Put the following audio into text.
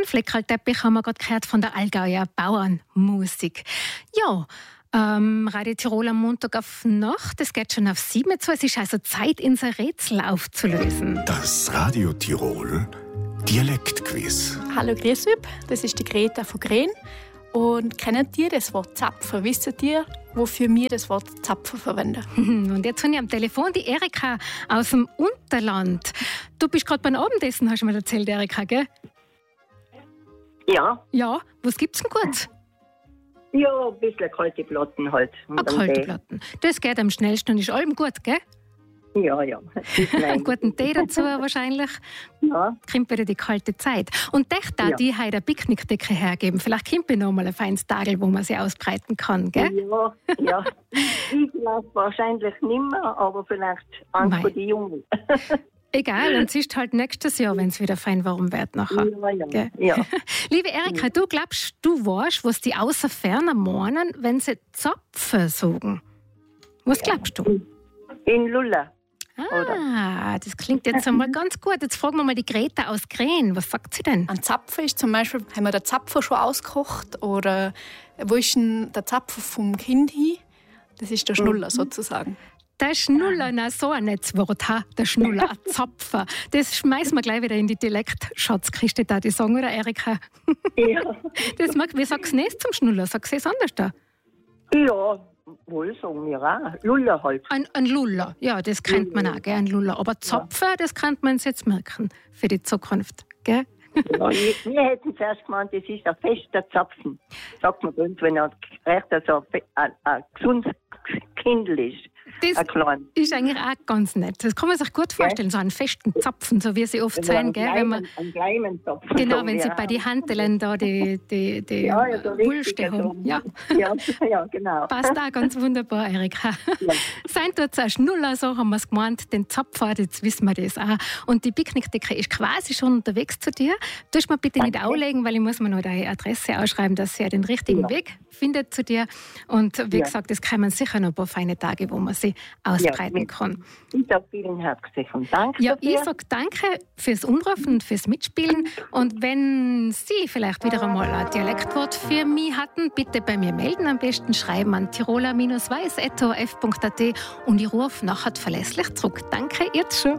Fleckerlteppich haben wir gerade gehört von der Allgäuer Bauernmusik. Ja, Radio Tirol am Montag auf Nacht, es geht schon auf 7 zu. Es ist also Zeit, unser Rätsel aufzulösen. Das Radio Tirol Dialektquiz. Hallo, grüß euch, das ist die Greta von Gren. Und kennt ihr das Wort Zapfen? Wisst ihr, wofür wir das Wort Zapfen verwenden? Und jetzt habe ich am Telefon die Erika aus dem Unterland. Du bist gerade beim Abendessen, hast du mir erzählt, Erika, gell? Ja. Ja, was gibt's denn gut? Ja, ein bisschen kalte Platten halt. Kalte Platten. Das geht am schnellsten und ist allem gut, gell? Ja. Einen guten Tee dazu wahrscheinlich. Ja. Kommt wieder die kalte Zeit. Und da die heute eine Picknickdecke hergeben. Vielleicht kommt noch mal ein feines Tagel, wo man sie ausbreiten kann, gell? Ja. Ich glaube wahrscheinlich nicht mehr, aber vielleicht Angst vor die Jungen. Egal, und es ist halt nächstes Jahr, wenn es wieder fein warm wird nachher. Ja. Liebe Erika, du glaubst, du weißt, was die außer Ferner meinen, wenn sie Zapfen sagen? Was glaubst du? In Lulla. Das klingt jetzt einmal ganz gut. Jetzt fragen wir mal die Greta aus Gren. Was sagt sie denn? Ein Zapfen ist zum Beispiel, haben wir den Zapfen schon ausgekocht? Oder wo ist denn der Zapfen vom Kind hin? Das ist der Schnuller sozusagen. Der Schnuller, na so ein Netzwort, der Schnuller, ein Zapfen. Das schmeißen wir gleich wieder in die Dialektschatzkiste, da die sagen, oder Erika? Ja. Wie sagst du nicht zum Schnuller? Sagst du es anders da? Ja, wohl sagen wir auch. Lulla halt. Ein Luller, ja, das kennt man auch, gell, ein Luller. Aber Zapfen, das kann man uns jetzt merken für die Zukunft, gell? Ja, wir hätten zuerst gemeint, das ist ein fester Zapfen. Sagt man uns, wenn er recht ein gesundes Kindl ist. Das ist eigentlich auch ganz nett. Das kann man sich gut vorstellen, so einen festen Zapfen, so wie sie oft sein, gell? Einen kleinen Zapfen. Genau, wenn sie bei den Hanteln da die Wulste haben. Ja, genau. Passt auch ganz wunderbar, Erika. Ja. Sein tut ein Schnuller, so haben wir es gemeint, den Zapfer, jetzt wissen wir das auch. Und die Picknickdecke ist quasi schon unterwegs zu dir. Du mir bitte nicht auflegen, weil ich muss mir noch deine Adresse ausschreiben, dass sie den richtigen Weg findet zu dir. Und wie gesagt, es kommen sicher noch ein paar feine Tage, wo man sie ausbreiten kann. Ich sage vielen herzlichen Dank. Ja, ich sage danke fürs Umrufen und fürs Mitspielen. Und wenn Sie vielleicht wieder einmal ein Dialektwort für mich hatten, bitte bei mir melden. Am besten schreiben an tiroler-weiß@orf.at und ich rufe nachher verlässlich zurück. Danke, jetzt schon.